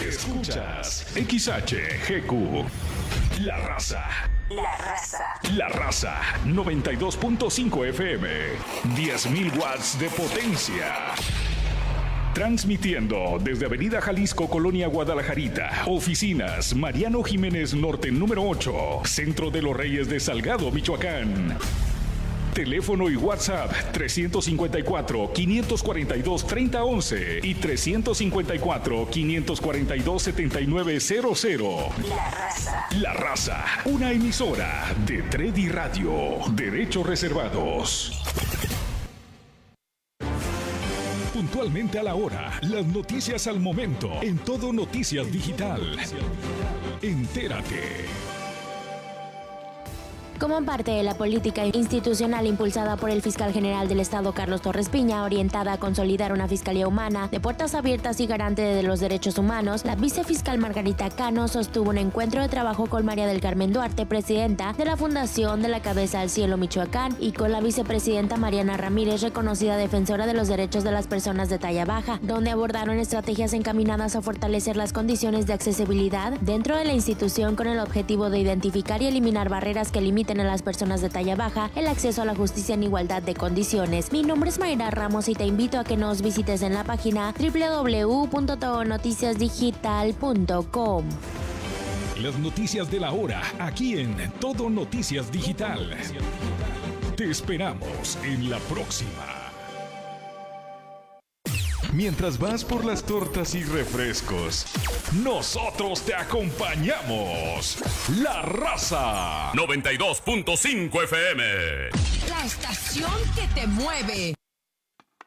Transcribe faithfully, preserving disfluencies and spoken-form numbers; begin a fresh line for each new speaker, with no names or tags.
Escuchas X H G Q. La Raza.
La Raza.
La Raza. noventa y dos punto cinco F M. diez mil watts de potencia. Transmitiendo desde Avenida Jalisco, Colonia Guadalajarita. Oficinas Mariano Jiménez Norte número ocho. Centro de los Reyes de Salgado, Michoacán. Teléfono y WhatsApp trescientos cincuenta y cuatro, quinientos cuarenta y dos, treinta once y trescientos cincuenta y cuatro, quinientos cuarenta y dos, setenta y nueve cero cero.
La Raza.
La Raza, una emisora de Tredi Radio. Derechos reservados. Puntualmente a la hora, las noticias al momento, en Todo Noticias Digital. Entérate.
Como parte de la política institucional impulsada por el fiscal general del Estado, Carlos Torres Piña, orientada a consolidar una fiscalía humana de puertas abiertas y garante de los derechos humanos, la vicefiscal Margarita Cano sostuvo un encuentro de trabajo con María del Carmen Duarte, presidenta de la Fundación de la Cabeza al Cielo Michoacán, y con la vicepresidenta Mariana Ramírez, reconocida defensora de los derechos de las personas de talla baja, donde abordaron estrategias encaminadas a fortalecer las condiciones de accesibilidad dentro de la institución con el objetivo de identificar y eliminar barreras que limiten a las personas de talla baja el acceso a la justicia en igualdad de condiciones. Mi nombre es Mayra Ramos y te invito a que nos visites en la página doble u doble u doble u punto todo noticias digital punto com.
Las noticias de la hora, aquí en Todo Noticias Digital. Te esperamos en la próxima. Mientras vas por las tortas y refrescos, nosotros te acompañamos. La Raza.
noventa y dos punto cinco F M.
La estación que te mueve.